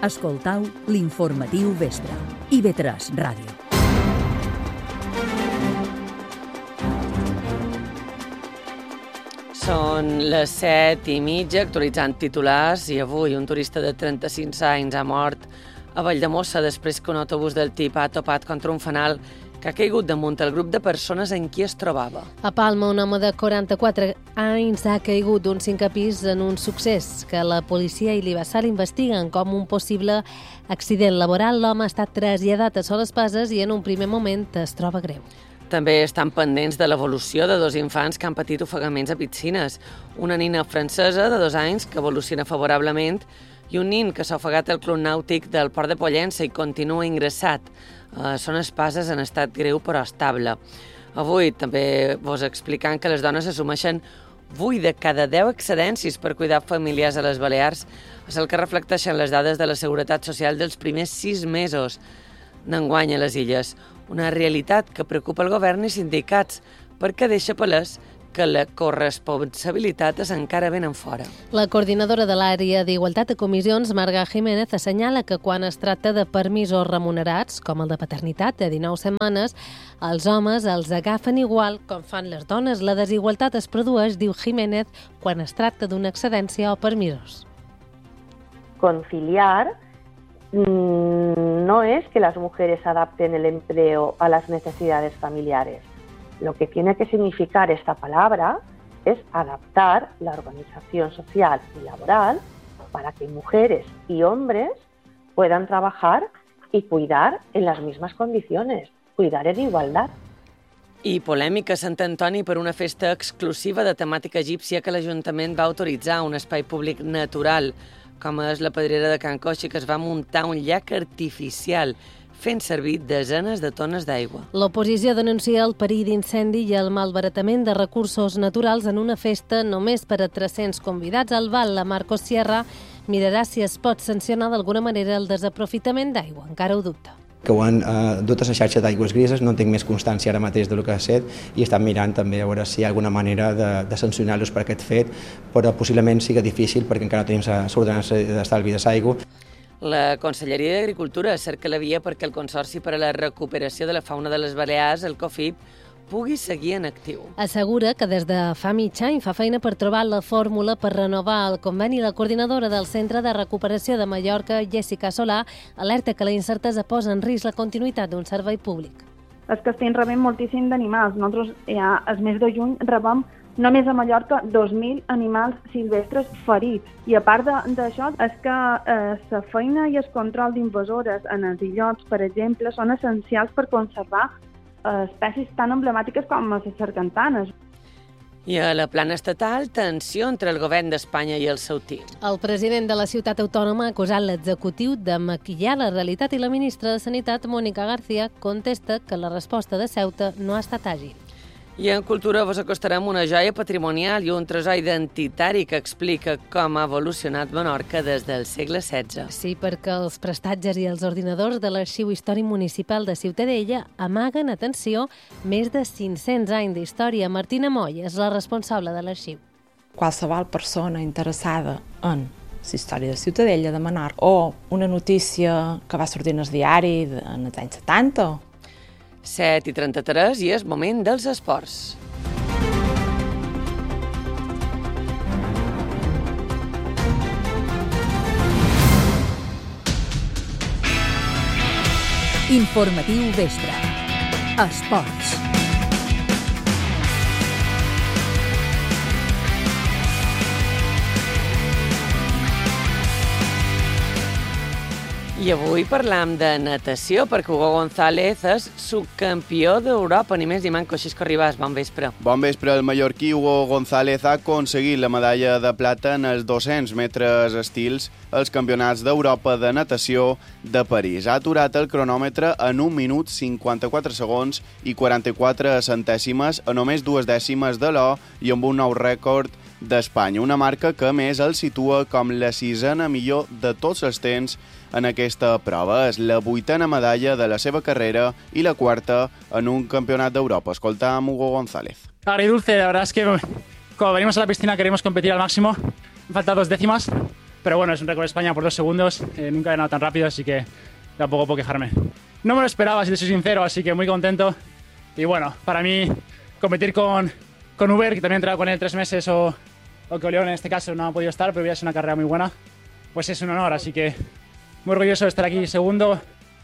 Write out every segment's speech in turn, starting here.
Escoltau l'informatiu vespre. IB3 Ràdio. Són les 7:30, actualitzant titulars, i avui un turista de 35 anys ha mort a Valldemossa després que un autobús del TIP ha topat contra un fanal que ha caigut damunt el grup de persones en qui es trobava. A Palma, un home de 44 anys ha caigut d'un 5è pis en un succés que la policia i l'Ibassal investiguen com un possible accident laboral. L'home ha estat traslladat a Soles Pases i en un primer moment es troba greu. També estan pendents de l'evolució de 2 infants que han patit ofegaments a piscines. Una nina francesa de 2 anys que evoluciona favorablement i un nin que s'ha ofegat al Club Nàutic del Port de Pollença i continua ingressat. Són espases en estat greu però estable. Avui també vos explicant que les dones assumeixen 8 de cada 10 excedències per cuidar familiars a les Balears. És el que reflecteixen les dades de la Seguretat Social dels primers 6 mesos d'enguany a les Illes. Una realitat que preocupa el govern i sindicats perquè deixa palès que la corresponsabilitat és encara ben en fora. La coordinadora de l'àrea d'Igualtat de Comissions, Marga Jiménez, assenyala que quan es tracta de permisos remunerats, com el de paternitat de 19 setmanes, els homes els agafen igual com fan les dones. La desigualtat es produeix, diu Jiménez, quan es tracta d'una excedència o permisos. Conciliar no es que las mujeres adapten el empleo a las necesidades familiares. Lo que tiene que significar esta palabra es adaptar la organización social y laboral para que mujeres y hombres puedan trabajar y cuidar en las mismas condiciones, cuidar en igualdad. I polèmica a Sant Antoni per una festa exclusiva de temàtica egípcia que l'Ajuntament va autoritzar un espai públic natural, com és la Pedrera de Can Coixi, que es va muntar un llac artificial fent servir desenes de tones d'aigua. L'oposició denuncia el perill d'incendi i el malbaratament de recursos naturals en una festa només per a 300 convidats. Al Val, la Marcos Sierra mirarà si es pot sancionar d'alguna manera el desaprofitament d'aigua. Encara ho dubta. Que ho han dut a la xarxa d'aigües grises, no tinc més constància ara mateix del que ha estat i estan mirant també a veure si hi ha alguna manera de sancionar-los per aquest fet, però possiblement sigui difícil perquè encara no tenim l'ordenança d'estalvi de l'aigua. La Conselleria d'Agricultura cerca la via perquè el Consorci per a la Recuperació de la Fauna de les Balears, el COFIP, pugui seguir en actiu. Assegura que des de fa mig any fa feina per trobar la fórmula per renovar el conveni. La coordinadora del Centre de Recuperació de Mallorca, Jessica Solà, alerta que la incertesa posa en risc la continuïtat d'un servei públic. És que estem rebent moltíssim d'animals. Nosaltres el mes de juny rebem només a Mallorca 2.000 animals silvestres ferits. I a part d'això, és que la feina i el control d'invasores en els illots, per exemple, són essencials per conservar espècies tan emblemàtiques com les sargantanes. I a la plana estatal, tensió entre el govern d'Espanya i el seu team. El president de la ciutat autònoma ha acusat l'executiu de maquillar la realitat i la ministra de Sanitat, Mónica García, contesta que la resposta de Ceuta no ha estat àgil. I en cultura vos acostarem una joia patrimonial i un tresor identitari que explica com ha evolucionat Menorca des del segle XVI. Sí, perquè els prestatges i els ordinadors de l'Arxiu Històric Municipal de Ciutadella amaguen, atenció, més de 500 anys d'història. Martina Moll és la responsable de l'arxiu. Qualsevol persona interessada en la història de Ciutadella, de Menorca, o una notícia que va sortir en el diari en els anys 70, 7:33 i és moment dels esports. Informatiu vespre. Esports. I avui parlam de natació, perquè Hugo González és subcampió d'Europa, ni més ni manco. Xisco Ribas, bon vespre. Bon vespre. El mallorquí Hugo González ha aconseguit la medalla de plata en els 200 metres estils als Campionats d'Europa de Natació de París. Ha aturat el cronòmetre en 1 minut 54 segons i 44 centèsimes, a només 2 dècimes de l'or i amb un nou rècord d'Espanya. Una marca que, a més, el situa com la 6a millor de tots els temps en aquesta prova. És la 8a medalla de la seva carrera i la 4a en un campionat d'Europa. Escoltam Hugo González. Agridulce, la verdad es que como venimos a la piscina queremos competir al máximo. Me faltan 2 décimas, Pero bueno, es un récord de España por 2 segundos, nunca he ganado tan rápido, así que tampoco puedo quejarme. No me lo esperaba, si te soy sincero, así que muy contento. Y bueno, para mí, competir con Uber, que también he entrenado con él 3 meses, o que Oleón en este caso no ha podido estar, pero hubiera sido una carrera muy buena, pues es un honor, así que muy orgulloso de estar aquí segundo.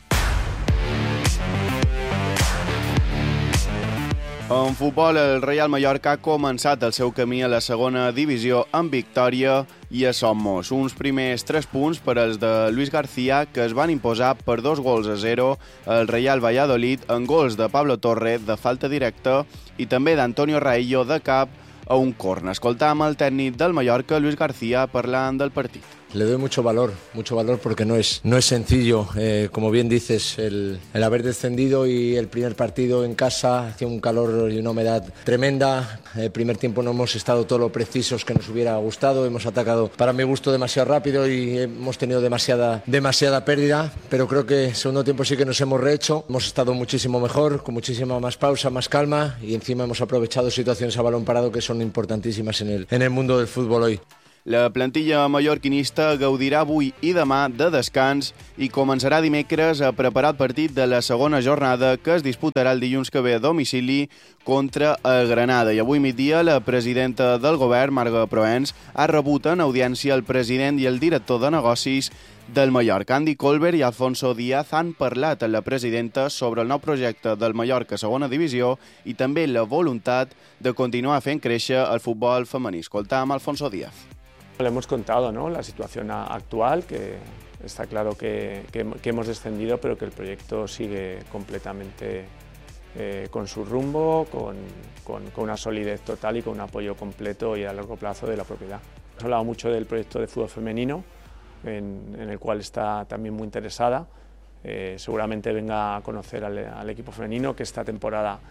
En futbol, el Real Mallorca ha començat el seu camí a la segona divisió amb victòria i a Somos. Uns primers 3 punts per als de Luis García, que es van imposar per 2-0 al Real Valladolid en gols de Pablo Torre de falta directa i també d'Antonio Raillo de cap a un córner. Escoltam el tècnic del Mallorca, Luis García, parlant del partit. Le doy mucho valor porque no es sencillo, como bien dices, el haber descendido y el primer partido en casa, hacía un calor y una humedad tremenda. El primer tiempo no hemos estado todo lo precisos que nos hubiera gustado, hemos atacado para mi gusto demasiado rápido y hemos tenido demasiada pérdida, pero creo que el segundo tiempo sí que nos hemos rehecho, hemos estado muchísimo mejor, con muchísima más pausa, más calma y encima hemos aprovechado situaciones a balón parado que son importantísimas en el mundo del fútbol hoy. La plantilla mallorquinista gaudirà avui i demà de descans i començarà dimecres a preparar el partit de la segona jornada que es disputarà el dilluns que ve a domicili contra el Granada. I avui migdia la presidenta del govern, Marga Proens, ha rebut en audiència el president i el director de negocis del Mallorca. Andy Colbert i Alfonso Díaz han parlat amb la presidenta sobre el nou projecte del Mallorca segona divisió i també la voluntat de continuar fent créixer el futbol femení. Escoltam Alfonso Díaz. Le hemos contado, ¿no?, la situación actual, que está claro que hemos descendido, pero que el proyecto sigue completamente con su rumbo, con una solidez total y con un apoyo completo y a largo plazo de la propiedad. Hemos hablado mucho del proyecto de fútbol femenino, en el cual está también muy interesada. Seguramente venga a conocer al equipo femenino, que esta temporada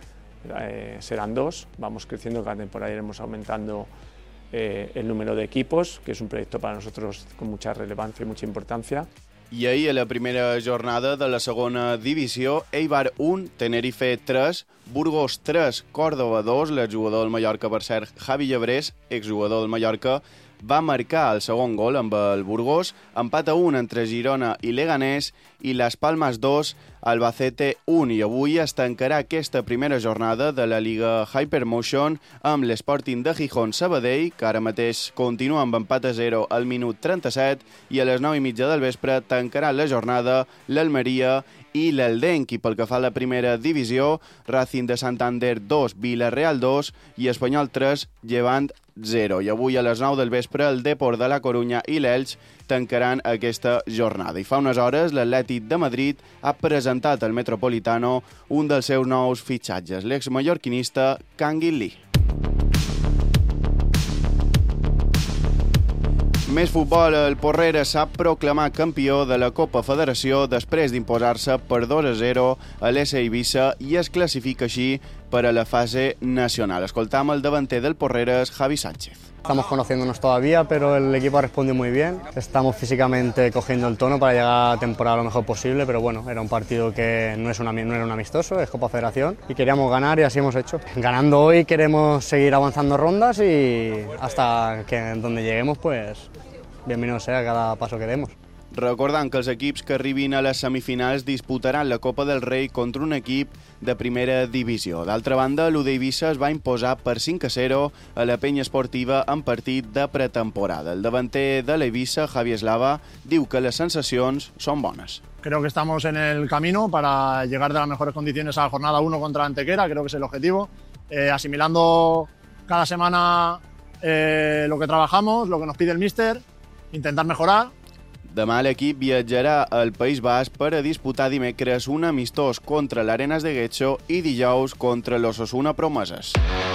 serán 2. Vamos creciendo, cada temporada iremos aumentando el número de equipos, que es un proyecto para nosotros con mucha relevancia y mucha importancia. I ahir, a la primera jornada de la segona divisió, Eibar 1, Tenerife 3, Burgos 3, Córdoba 2, l'exjugador del Mallorca, per cert, Javi Llebrés, exjugador del Mallorca, va marcar el segon gol amb el Burgos, empat a 1 entre Girona i Leganés i Las Palmas 2, Albacete 1. I avui es tancarà aquesta primera jornada de la Liga Hypermotion amb l'Sporting de Gijón Sabadell, que ara mateix continua amb empat a 0 al minut 37, i a les 9:30 del vespre tancarà la jornada l'Almeria i l'Eldenc. I pel que fa a la primera divisió, Racing de Santander 2, Villarreal 2 i Espanyol 3, Llevant 0. I avui a les 9 del vespre el Depor de la Corunya i l'Elx tancaran aquesta jornada. I fa unes hores l'Atlètic de Madrid ha presentat al Metropolitano un dels seus nous fitxatges, l'ex-mallorquinista Kangin Lee. Més futbol, el Porrera s'ha proclamat campió de la Copa Federació després d'imposar-se per 2-0 a l'ES Eivissa i es classifica així per a la fase nacional. Escoltam el davanter del Porreres, Javi Sánchez. Estamos conociéndonos todavía, pero el equipo responde muy bien. Estamos físicamente cogiendo el tono para llegar a la temporada lo mejor posible, pero bueno, era un partido que no era un amistoso, es Copa Federación y queríamos ganar y así hemos hecho. Ganando hoy queremos seguir avanzando rondas y hasta que donde lleguemos, pues bienvenido sea cada paso que demos. Recordant que els equips que arribin a les semifinals disputaran la Copa del Rei contra un equip de primera divisió. D'altra banda, l'U d'Eivissa es va imposar per 5-0 a la Penya Esportiva en partit de pretemporada. El davanter de l'Eivissa, Javi Eslava, diu que les sensacions són bones. Creo que estamos en el camino para llegar de las mejores condiciones a la jornada 1 contra Antequera, creo que es el objetivo. Asimilando cada semana lo que trabajamos, lo que nos pide el míster, intentar mejorar. Demà l'equip viatjarà al País Basc per a disputar dimecres un amistós contra l'Arenas de Getxo i dijous contra l'Osasuna Promeses.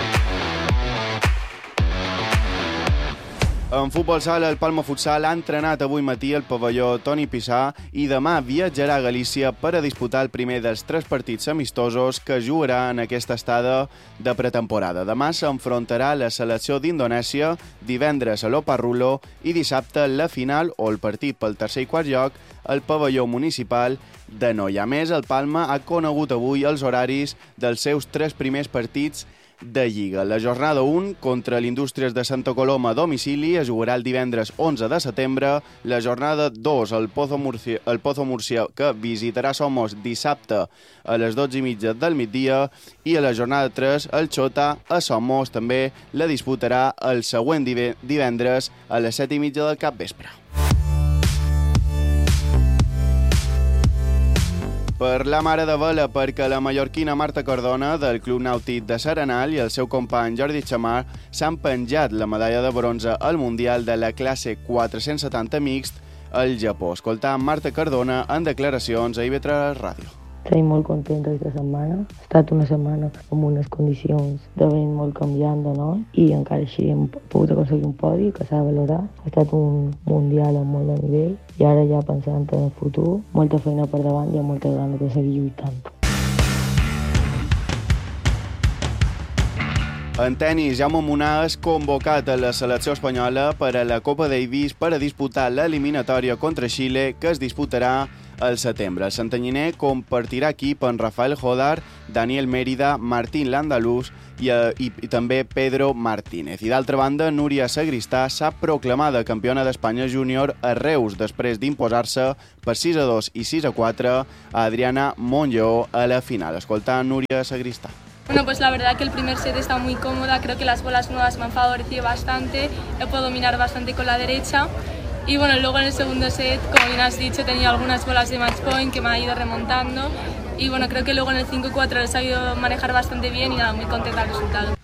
En futbol sala, el Palma Futsal ha entrenat avui matí al pavelló Toni Pissà i demà viatjarà a Galícia per a disputar el primer dels 3 partits amistosos que jugarà en aquesta estada de pretemporada. Demà s'enfrontarà la selecció d'Indonèsia, divendres a l'Oparrulo i dissabte la final o el partit pel tercer i quart lloc al pavelló municipal de Noia. A més, el Palma ha conegut avui els horaris dels seus 3 primers partits de Lliga. La jornada 1 contra l'Indústries de Santa Coloma a domicili es jugarà el divendres 11 de setembre. La jornada 2, el Pozo Murcia, que visitarà Somos dissabte a les 12:30 del migdia, i a la jornada 3, el Xota a Somos també la disputarà el següent divendres a les 7:30 del capvespre. Per la mare de vela, perquè la mallorquina Marta Cardona del Club Nàutic de Serenal i el seu company Jordi Chamar s'han penjat la medalla de bronze al Mundial de la classe 470 mixt al Japó. Escoltam Marta Cardona en declaracions a IB3 Ràdio. Estic molt contenta aquesta setmana. Ha estat una setmana amb unes condicions de vent molt canviant, no? I encara així hem pogut aconseguir un podi que s'ha de valorar. Ha estat un mundial amb molt de nivell i ara ja pensant en el futur, molta feina per davant i amb molta ganes de seguir lluitant. En tenis, Jaume Munà és convocat a la selecció espanyola per a la Copa Davis per a disputar l'eliminatòria contra Xile, que es disputarà al setembre. El santanyiner compartirà equip amb Rafael Jodar, Daniel Mérida, Martín Landalús i també Pedro Martínez. I d'altra banda, Núria Sagristà s'ha proclamada campiona d'Espanya júnior a Reus després d'imposar-se per 6-2 i 6-4 a Adriana Monlló a la final. Escolta Núria Sagristà. Bueno, pues la verdad que el primer set está muy cómoda, creo que las bolas nuevas me han favorecido bastante, he podido dominar bastante con la derecha y bueno, luego en el segundo set, como bien has dicho, he tenido algunas bolas de match point que me ha ido remontando y bueno, creo que luego en el 5-4 he sabido manejar bastante bien y nada, muy contenta del resultado.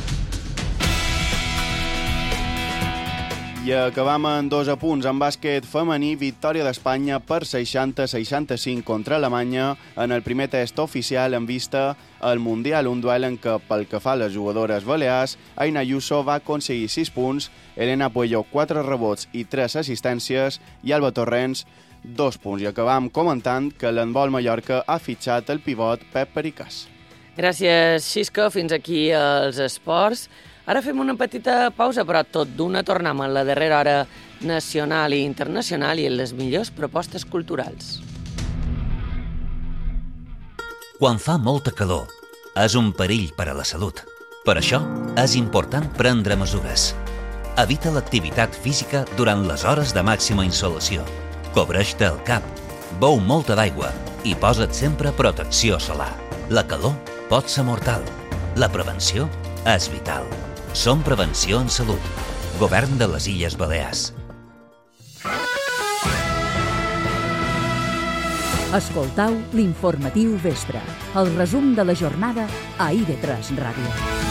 I acabam en 2 apunts. En bàsquet femení, victòria d'Espanya per 60-65 contra Alemanya en el primer test oficial en vista al Mundial, un duel en què, pel que fa a les jugadores balears, Aina Ayuso va aconseguir 6 punts, Elena Puello 4 rebots i 3 assistències i Alba Torrents 2 punts. I acabam comentant que l'handbol Mallorca ha fitxat el pivot Pep Pericàs. Gràcies, Xisco. Fins aquí els esports. Ara fem una petita pausa, però tot d'una tornem a la darrera hora nacional i internacional i en les millors propostes culturals. Quan fa molta calor, és un perill per a la salut. Per això, és important prendre mesures. Evita l'activitat física durant les hores de màxima insolació. Cobreix-te el cap, beu molta d'aigua i posa't sempre protecció solar. La calor pot ser mortal. La prevenció és vital. Som Prevenció en Salut. Govern de les Illes Balears. Escoltau l'informatiu vespre, el resum de la jornada a IB3 Ràdio.